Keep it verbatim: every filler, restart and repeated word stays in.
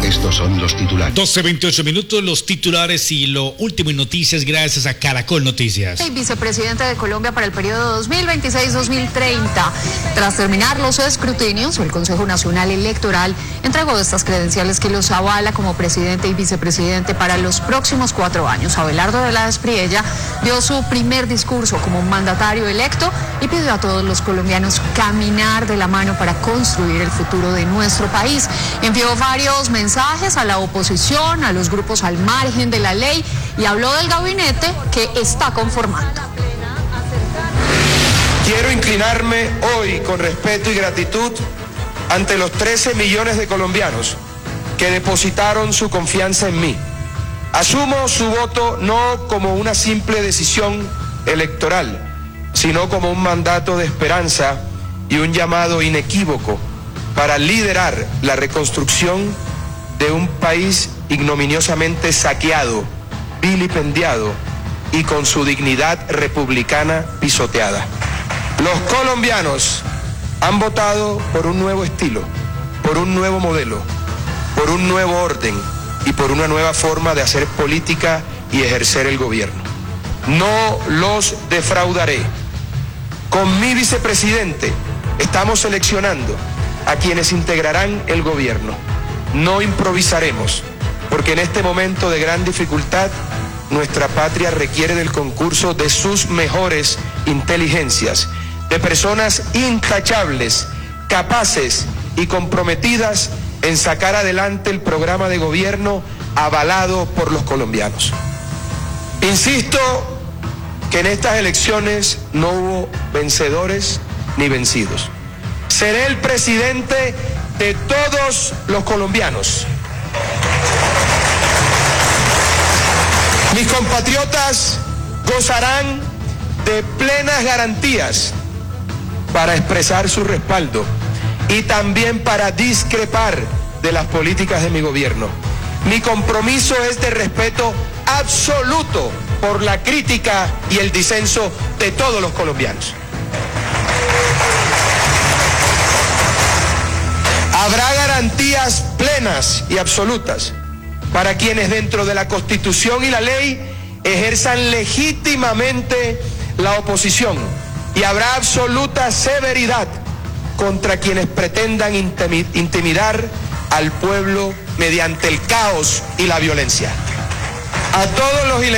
Estos son los titulares. doce veintiocho minutos, los titulares y lo último en noticias gracias a Caracol Noticias. El vicepresidente de Colombia para el periodo dos mil veintiséis a dos mil treinta. Tras terminar los escrutinios, el Consejo Nacional Electoral entregó estas credenciales que los avala como presidente y vicepresidente para los próximos cuatro años. Abelardo de la Espriella dio su primer discurso como mandatario electo y pidió a todos los colombianos caminar de la mano para construir el futuro de nuestro país. Envió varios mensajes a la oposición, a los grupos al margen de la ley y habló del gabinete que está conformando. Quiero inclinarme hoy con respeto y gratitud ante los trece millones de colombianos que depositaron su confianza en mí. Asumo su voto no como una simple decisión electoral, sino como un mandato de esperanza y un llamado inequívoco para liderar la reconstrucción de un país ignominiosamente saqueado, vilipendiado y con su dignidad republicana pisoteada. Los colombianos han votado por un nuevo estilo, por un nuevo modelo, por un nuevo orden y por una nueva forma de hacer política y ejercer el gobierno. No los defraudaré. Con mi vicepresidente estamos seleccionando a quienes integrarán el gobierno. No improvisaremos, porque en este momento de gran dificultad, nuestra patria requiere del concurso de sus mejores inteligencias, de personas intachables, capaces y comprometidas en sacar adelante el programa de gobierno avalado por los colombianos. Insisto que en estas elecciones no hubo vencedores ni vencidos. Seré el presidente de todos los colombianos. Mis compatriotas gozarán de plenas garantías para expresar su respaldo y también para discrepar de las políticas de mi gobierno. Mi compromiso es de respeto absoluto por la crítica y el disenso de todos los colombianos. Habrá garantías plenas y absolutas para quienes dentro de la Constitución y la ley ejerzan legítimamente la oposición, y habrá absoluta severidad contra quienes pretendan intimidar al pueblo mediante el caos y la violencia. A todos los